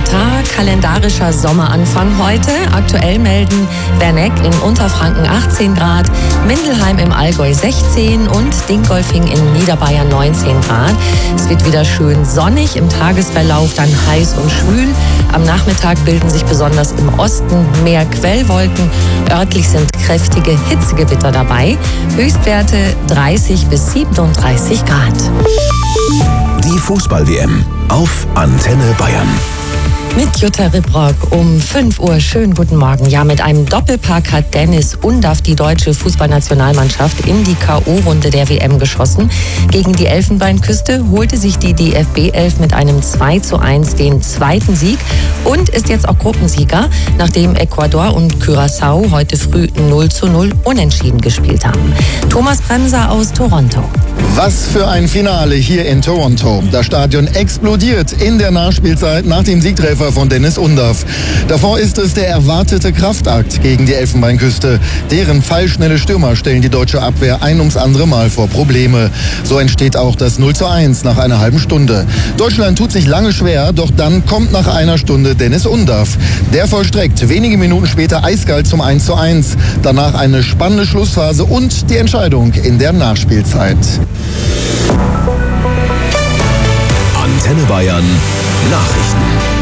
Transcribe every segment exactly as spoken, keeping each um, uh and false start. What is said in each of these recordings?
Wetter, kalendarischer Sommeranfang heute. Aktuell melden Werneck in Unterfranken achtzehn Grad, Mindelheim im Allgäu sechzehn und Dingolfing in Niederbayern neunzehn Grad. Es wird wieder schön sonnig, im Tagesverlauf dann heiß und schwül. Am Nachmittag bilden sich besonders im Osten mehr Quellwolken. Örtlich sind kräftige Hitzegewitter dabei. Höchstwerte dreißig bis siebenunddreißig Grad. Die Fußball-W M auf Antenne Bayern. Mit Jutta Ribrock um fünf Uhr. Schönen guten Morgen. Ja, mit einem Doppelpack hat Dennis Undaff die deutsche Fußballnationalmannschaft in die K O-Runde der W M geschossen. Gegen die Elfenbeinküste holte sich die D F B elf mit einem zwei zu eins den zweiten Sieg und ist jetzt auch Gruppensieger, nachdem Ecuador und Curaçao heute früh null zu null unentschieden gespielt haben. Thomas Bremser aus Toronto. Was für ein Finale hier in Toronto. Das Stadion explodiert in der Nachspielzeit nach dem Siegtreffer von Dennis Undaff. Davor ist es der erwartete Kraftakt gegen die Elfenbeinküste. Deren pfeilschnelle Stürmer stellen die deutsche Abwehr ein ums andere Mal vor Probleme. So entsteht auch das null zu eins nach einer halben Stunde. Deutschland tut sich lange schwer, doch dann kommt nach einer Stunde Dennis Undaff. Der vollstreckt wenige Minuten später eiskalt zum eins zu eins. Danach eine spannende Schlussphase und die Entscheidung in der Nachspielzeit. Antenne Bayern Nachrichten.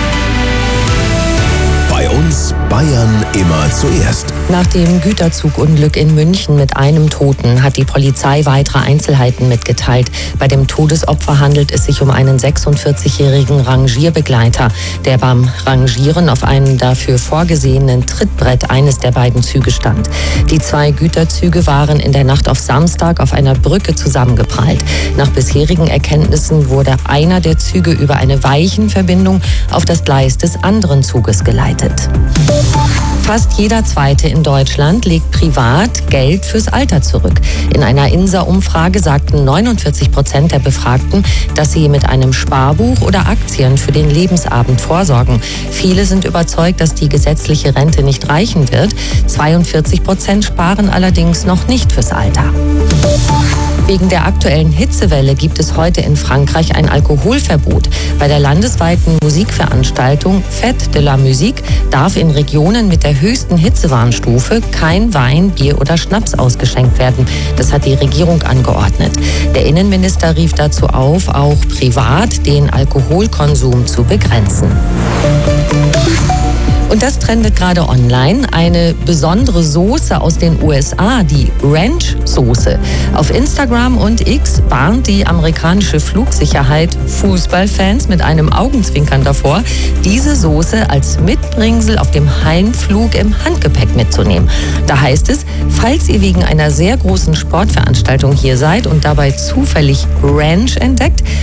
Bei uns Bayern immer zuerst. Nach dem Güterzugunglück in München mit einem Toten hat die Polizei weitere Einzelheiten mitgeteilt. Bei dem Todesopfer handelt es sich um einen sechsundvierzigjährigen Rangierbegleiter, der beim Rangieren auf einem dafür vorgesehenen Trittbrett eines der beiden Züge stand. Die zwei Güterzüge waren in der Nacht auf Samstag auf einer Brücke zusammengeprallt. Nach bisherigen Erkenntnissen wurde einer der Züge über eine Weichenverbindung auf das Gleis des anderen Zuges geleitet. Fast jeder Zweite in Deutschland legt privat Geld fürs Alter zurück. In einer I N S A-Umfrage sagten neunundvierzig Prozent der Befragten, dass sie mit einem Sparbuch oder Aktien für den Lebensabend vorsorgen. Viele sind überzeugt, dass die gesetzliche Rente nicht reichen wird. zweiundvierzig Prozent sparen allerdings noch nicht fürs Alter. Wegen der aktuellen Hitzewelle gibt es heute in Frankreich ein Alkoholverbot. Bei der landesweiten Musikveranstaltung Fête de la Musique darf in Regionen mit der höchsten Hitzewarnstufe kein Wein, Bier oder Schnaps ausgeschenkt werden. Das hat die Regierung angeordnet. Der Innenminister rief dazu auf, auch privat den Alkoholkonsum zu begrenzen. Und das trendet gerade online. Eine besondere Soße aus den U S A, die Ranch-Soße. Auf Instagram und X warnt die amerikanische Flugsicherheit Fußballfans mit einem Augenzwinkern davor, diese Soße als Mitbringsel auf dem Heimflug im Handgepäck mitzunehmen. Da heißt es, falls ihr wegen einer sehr großen Sportveranstaltung hier seid und dabei zufällig Ranch entdeckt,